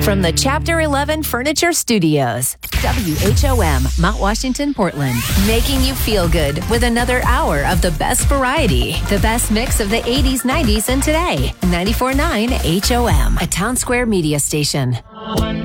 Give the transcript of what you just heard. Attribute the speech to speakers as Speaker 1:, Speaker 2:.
Speaker 1: From the Chapter 11 Furniture Studios, WHOM, Mount Washington, Portland. Making you feel good with another hour of the best variety. The best mix of the 80s, 90s, and today. 94.9 HOM, a Town Square media station.